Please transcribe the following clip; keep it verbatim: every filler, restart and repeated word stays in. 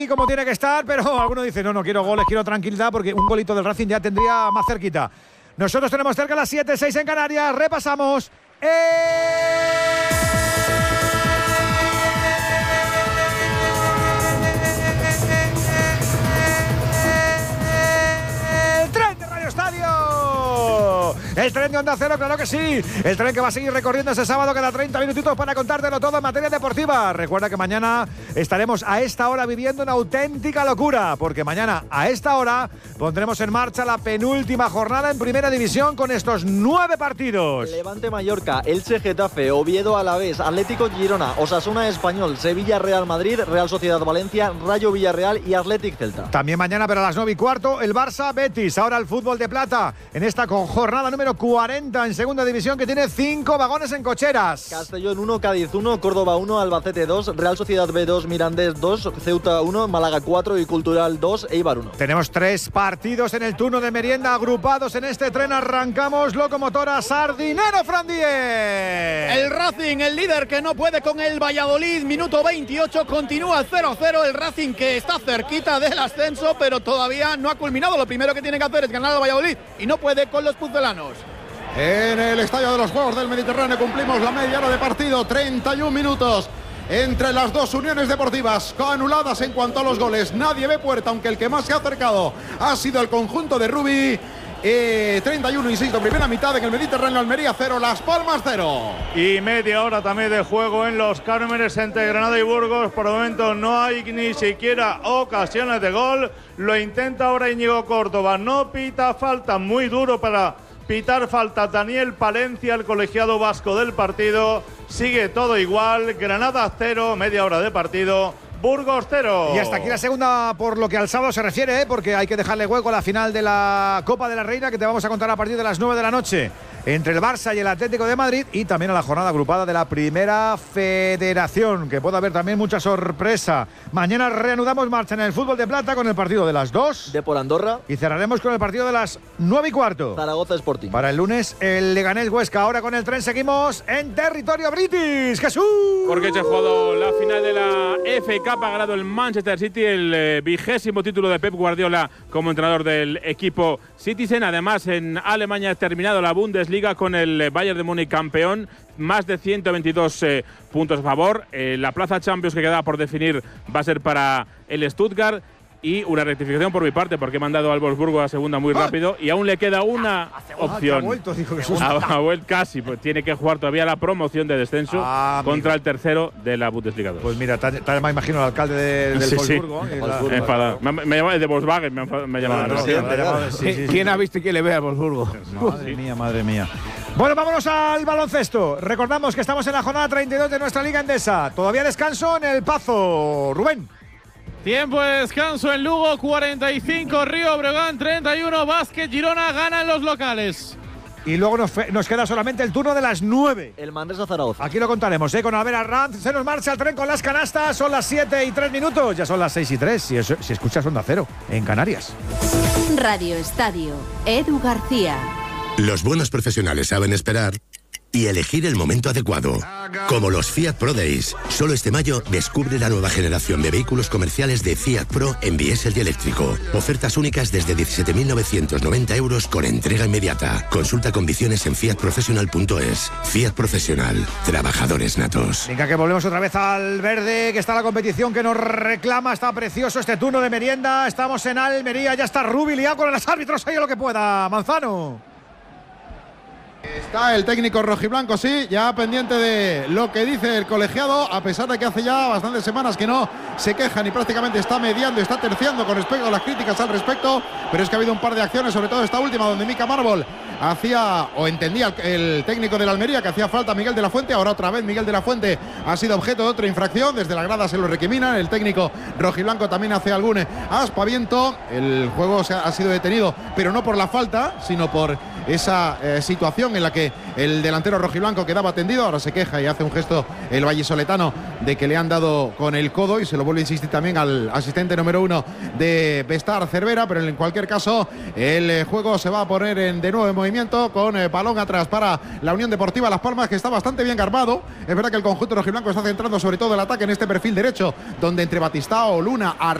Y como tiene que estar, pero alguno dice, no, no quiero goles, quiero tranquilidad, porque un golito del Racing ya tendría más cerquita. Nosotros tenemos cerca las siete, seis en Canarias, repasamos. ¡Eh! El tren de Onda Cero, claro que sí. El tren que va a seguir recorriendo ese sábado cada treinta minutitos para contártelo todo en materia deportiva. Recuerda que mañana estaremos a esta hora viviendo una auténtica locura, porque mañana a esta hora pondremos en marcha la penúltima jornada en Primera División con estos nueve partidos. Levante Mallorca, Elche Getafe, Oviedo Alavés, Atlético Girona, Osasuna Español, Sevilla Real Madrid, Real Sociedad Valencia, Rayo Villarreal y Athletic Celta. También mañana, pero a las nueve y cuarto, el Barça Betis. Ahora el fútbol de plata en esta jornada número cuarenta en Segunda División, que tiene cinco vagones en cocheras. Castellón uno, Cádiz uno, Córdoba uno, Albacete dos, Real Sociedad B dos, Mirandés dos, Ceuta uno, Málaga cuatro y Cultural dos, Eibar uno. Tenemos tres partidos en el turno de merienda agrupados en este tren. Arrancamos Locomotora Sardinero, Fran Díez. El Racing, el líder que no puede con el Valladolid, minuto veintiocho, continúa cero cero. El Racing que está cerquita del ascenso, pero todavía no ha culminado. Lo primero que tiene que hacer es ganar al Valladolid y no puede con los pucelanos. En el Estadio de los Juegos del Mediterráneo cumplimos la media hora de partido, treinta y un minutos entre las dos uniones deportivas anuladas en cuanto a los goles. Nadie ve puerta, aunque el que más se ha acercado ha sido el conjunto de Rubí. Eh, treinta y uno, insisto, primera mitad en el Mediterráneo. Almería cero, Las Palmas cero. Y media hora también de juego en los Cármenes entre Granada y Burgos. Por el momento no hay ni siquiera ocasiones de gol. Lo intenta ahora Íñigo Córdoba. No pita falta, muy duro para pitar falta Daniel Palencia, el colegiado vasco del partido. Sigue todo igual. Granada cero, media hora de partido. Burgos cero. Y hasta aquí la segunda por lo que al sábado se refiere, ¿eh? Porque hay que dejarle hueco a la final de la Copa de la Reina, que te vamos a contar a partir de las nueve de la noche, entre el Barça y el Atlético de Madrid, y también a la jornada agrupada de la Primera Federación, que puede haber también mucha sorpresa. Mañana reanudamos marcha en el fútbol de plata con el partido de las dos. De por Andorra. Y cerraremos con el partido de las nueve y cuarto. Zaragoza Sporting. Para el lunes, el Leganés Huesca. Ahora con el tren seguimos en territorio british. ¡Jesús! Porque se ha jugado la final de la F A Cup, ha ganado el Manchester City, el eh, vigésimo título de Pep Guardiola como entrenador del equipo Citizen. Además, en Alemania ha terminado la Bundesliga con el Bayern de Múnich campeón, más de ciento veintidós eh, puntos a favor. Eh, la plaza Champions que queda por definir va a ser para el Stuttgart. Y una rectificación por mi parte, porque he mandado al Wolfsburgo a segunda muy rápido y aún le queda una ah, opción. Ah, ha vuelto, dijo que ha, ha vuelto casi, pues tiene que jugar todavía la promoción de descenso ah, contra mira. el tercero de la Bundesliga dos. Pues mira, tal me imagino al alcalde de, del sí, Wolfsburgo. Sí. La, enfadado. Me, me llamaba de Volkswagen, me, me llamaba. No, no, sí, sí, sí, ¿Quién sí. ha visto y quién le ve al Wolfsburgo? Madre sí. mía, madre mía. Bueno, vámonos al baloncesto. Recordamos que estamos en la jornada treinta y dos de nuestra Liga Endesa. Todavía descanso en el Pazo. Rubén. Tiempo de descanso en Lugo, cuarenta y cinco, Río Breogán treinta y uno, Básquet Girona gana en los locales. Y luego nos, nos queda solamente el turno de las nueve. El Manresa Zaragoza. Aquí lo contaremos, ¿eh? Con Albert Arranz. Se nos marcha el tren con las canastas. Son las siete y tres minutos. Ya son las seis y tres. Si, eso, si escuchas Onda Cero, en Canarias. Radio Estadio. Edu García. Los buenos profesionales saben esperar y elegir el momento adecuado. Como los Fiat Pro Days. Solo este mayo descubre la nueva generación de vehículos comerciales de Fiat Pro en diésel y eléctrico. Ofertas únicas desde diecisiete mil novecientos noventa euros con entrega inmediata. Consulta condiciones en fiat professional punto es. Fiat Profesional. Trabajadores natos. Venga, que volvemos otra vez al verde, que está la competición que nos reclama. Está precioso este turno de merienda. Estamos en Almería. Ya está Rubi liado con los árbitros. Ahí lo que pueda. Manzano. Está el técnico rojiblanco, sí, ya pendiente de lo que dice el colegiado, a pesar de que hace ya bastantes semanas que no se quejan y prácticamente está mediando, está terciando con respecto a las críticas al respecto, pero es que ha habido un par de acciones, sobre todo esta última, donde Mika Marbol hacía, o entendía el, el técnico de la Almería que hacía falta a Miguel de la Fuente. Ahora otra vez Miguel de la Fuente ha sido objeto de otra infracción, desde la grada se lo recriminan, el técnico rojiblanco también hace algún aspaviento. El juego se ha, ha sido detenido, pero no por la falta, sino por esa eh, situación en la que el delantero rojiblanco quedaba tendido. Ahora se queja y hace un gesto el vallisoletano de que le han dado con el codo, y se lo vuelve a insistir también al asistente número uno de Bestar, Cervera. Pero en cualquier caso el eh, juego se va a poner en, de nuevo en movimiento, con eh, balón atrás para la Unión Deportiva Las Palmas, que está bastante bien armado. Es verdad que el conjunto rojiblanco está centrando sobre todo el ataque en este perfil derecho, donde entre Batistao, Luna, Ar